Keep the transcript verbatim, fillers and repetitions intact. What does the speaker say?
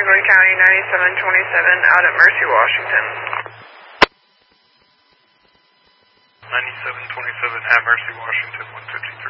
Montgomery County, ninety-seven twenty-seven, out at Mercy, Washington. ninety-seven twenty-seven at Mercy, Washington, one fifty-three.